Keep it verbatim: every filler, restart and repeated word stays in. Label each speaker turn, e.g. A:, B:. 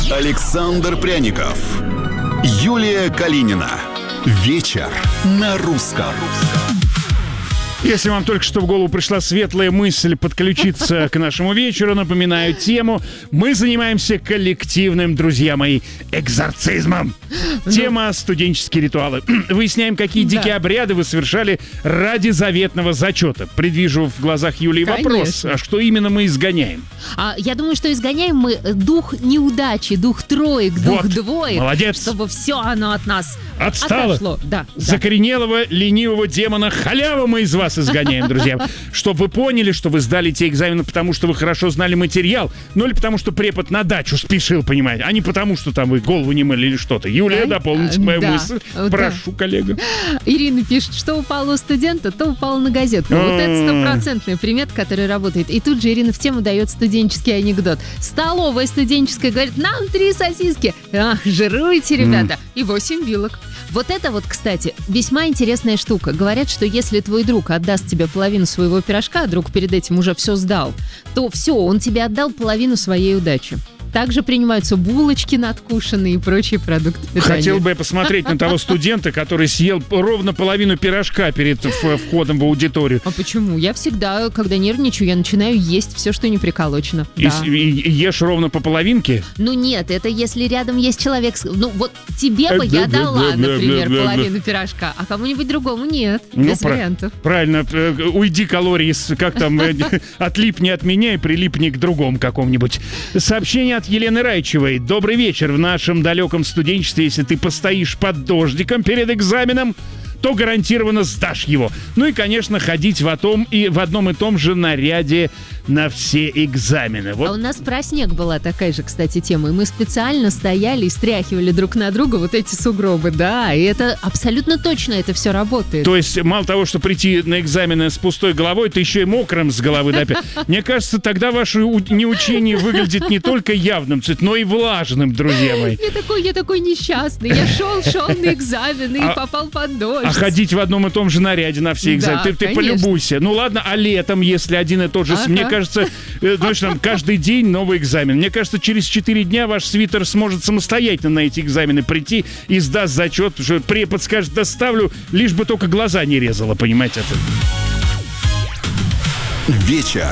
A: Александр Пряников, Юлия Калинина. Вечер на русском.
B: Если вам только что в голову пришла светлая мысль подключиться к нашему вечеру, напоминаю тему. Мы занимаемся коллективным, друзья мои, экзорцизмом. Ну... Тема «Студенческие ритуалы». Выясняем, какие да. дикие обряды вы совершали ради заветного зачета. Предвижу в глазах Юлии Конечно. вопрос. А что именно мы изгоняем?
C: А, я думаю, что изгоняем мы дух неудачи, дух троек, дух
B: вот.
C: двоек.
B: Молодец.
C: Чтобы все оно от нас
B: отстало.
C: Отошло. Да,
B: Закоренелого, да. ленивого демона халяву мы из вас изгоняем, друзья. Чтобы вы поняли, что вы сдали те экзамены, потому что вы хорошо знали материал, ну или потому что препод на дачу спешил, понимаете, а не потому, что там вы голову не мыли или что-то. Юлия, да? дополните мою да. мысль. Прошу, да. коллега.
C: Ирина пишет, что упало у студента, то упало на газетку. Вот это стопроцентный примет, который работает. И тут же Ирина в тему дает студенческий анекдот. Столовая студенческая говорит, нам три сосиски. Ах, жируйте, ребята. И восемь вилок. Вот это вот, кстати, весьма интересная штука. Говорят, что если твой друг отдаст тебе половину своего пирожка, а друг перед этим уже все сдал, то все, он тебе отдал половину своей удачи. Также принимаются булочки надкушенные и прочие продукты питания.
B: Хотел бы я посмотреть на того студента, который съел ровно половину пирожка перед входом в аудиторию.
C: А почему? Я всегда, когда нервничаю, я начинаю есть все, что не приколочено.
B: И,
C: да.
B: и, и ешь ровно по половинке?
C: Ну нет, это если рядом есть человек... Ну вот тебе бы я дала, например, половину пирожка, а кому-нибудь другому нет.
B: Ну,
C: без вариантов.
B: Правильно. Уйди калории, как там, отлипни от меня и прилипни к другому какому-нибудь. Сообщение от Елены Райчевой. Добрый вечер. В нашем далеком студенчестве, если ты постоишь под дождиком перед экзаменом, то гарантированно сдашь его. Ну и, конечно, ходить в, атом и, в одном и том же наряде на все экзамены. Вот.
C: А у нас про снег была такая же, кстати, тема. И мы специально стояли и стряхивали друг на друга вот эти сугробы. Да, и это абсолютно точно это все работает.
B: То есть мало того, что прийти на экзамены с пустой головой, ты еще и мокрым с головы допить. Мне кажется, тогда ваше неучение выглядит не только явным, но и влажным, друзья мои.
C: Я такой, я такой несчастный. Я шел, шел на экзамены и попал под дождь.
B: А ходить в одном и том же наряде на все экзамены. Да, ты, ты полюбуйся. Ну ладно, а летом, если один и тот же... Ага. Мне кажется, точно, каждый день новый экзамен. Мне кажется, через четыре дня ваш свитер сможет самостоятельно на эти экзамены прийти и сдаст зачет. Что препод скажет, доставлю, лишь бы только глаза не резало, понимаете? Это...
A: Вечер